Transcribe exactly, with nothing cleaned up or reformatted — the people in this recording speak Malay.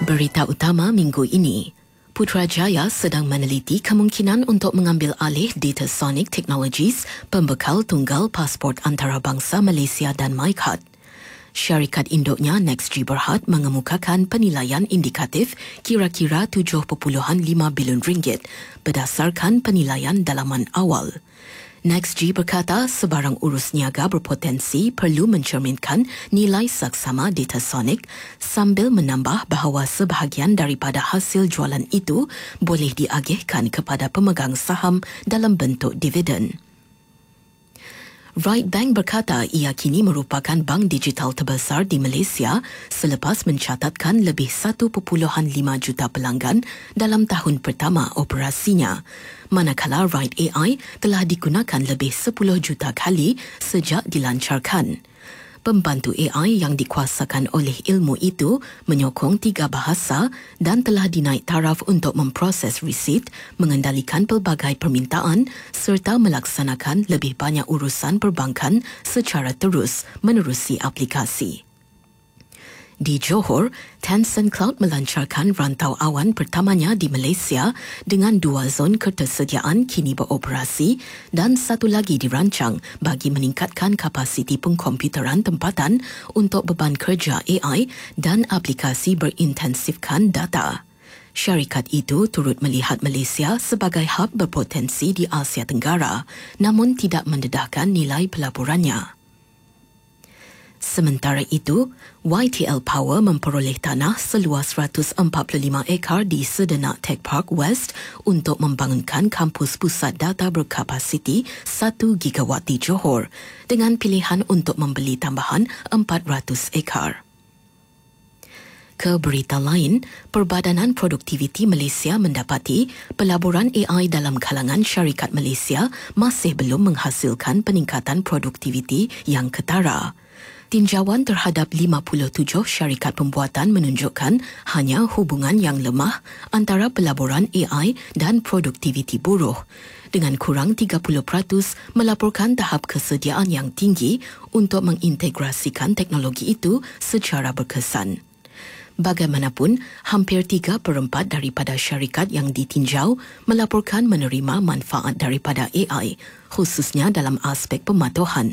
Berita utama minggu ini. Putrajaya sedang meneliti kemungkinan untuk mengambil alih Datasonic Technologies, pembekal tunggal pasport antarabangsa Malaysia dan MyCard. Syarikat induknya NextG Berhad mengemukakan penilaian indikatif kira-kira tujuh perpuluhan lima bilion ringgit berdasarkan penilaian dalaman awal. NextG berkata sebarang urus niaga berpotensi perlu mencerminkan nilai saksama Datasonic sambil menambah bahawa sebahagian daripada hasil jualan itu boleh diagihkan kepada pemegang saham dalam bentuk dividen. Right Bank berkata ia kini merupakan bank digital terbesar di Malaysia selepas mencatatkan lebih satu perpuluhan lima juta pelanggan dalam tahun pertama operasinya. Manakala Right A I telah digunakan lebih sepuluh juta kali sejak dilancarkan. Pembantu A I yang dikuasakan oleh ilmu itu menyokong tiga bahasa dan telah dinaik taraf untuk memproses resit, mengendalikan pelbagai permintaan serta melaksanakan lebih banyak urusan perbankan secara terus menerusi aplikasi. Di Johor, Tencent Cloud melancarkan rantau awan pertamanya di Malaysia dengan dua zon ketersediaan kini beroperasi dan satu lagi dirancang bagi meningkatkan kapasiti pengkomputeran tempatan untuk beban kerja A I dan aplikasi berintensifkan data. Syarikat itu turut melihat Malaysia sebagai hub berpotensi di Asia Tenggara, namun tidak mendedahkan nilai pelaburannya. Sementara itu, Y T L Power memperoleh tanah seluas seratus empat puluh lima ekar di Sedenak Tech Park West untuk membangunkan kampus pusat data berkapasiti satu gigawatt di Johor dengan pilihan untuk membeli tambahan empat ratus ekar. Ke berita lain, Perbadanan Produktiviti Malaysia mendapati pelaburan A I dalam kalangan syarikat Malaysia masih belum menghasilkan peningkatan produktiviti yang ketara. Tinjauan terhadap lima puluh tujuh syarikat pembuatan menunjukkan hanya hubungan yang lemah antara pelaburan A I dan produktiviti buruh, dengan kurang tiga puluh peratus melaporkan tahap kesediaan yang tinggi untuk mengintegrasikan teknologi itu secara berkesan. Bagaimanapun, hampir tiga perempat daripada syarikat yang ditinjau melaporkan menerima manfaat daripada A I, khususnya dalam aspek pematuhan